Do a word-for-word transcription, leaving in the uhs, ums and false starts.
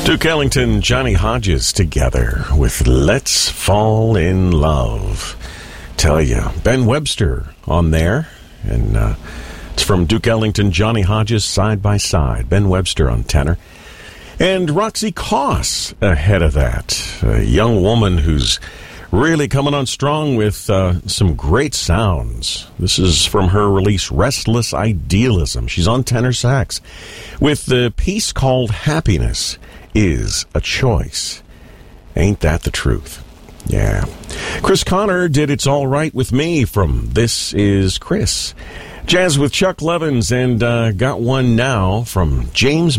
Duke Ellington, Johnny Hodges together with Let's Fall in Love. Tell you, Ben Webster on there, and uh, it's from Duke Ellington, Johnny Hodges, Side by Side. Ben Webster on tenor. And Roxy Koss ahead of that, a young woman who's really coming on strong with uh, some great sounds. This is from her release, Restless Idealism. She's on tenor sax with the piece called Happiness Is a Choice. Ain't that the truth? Yeah. Chris Connor did It's All Right With Me from This Is Chris. Jazz with Chuck Levins, and uh, got one now from James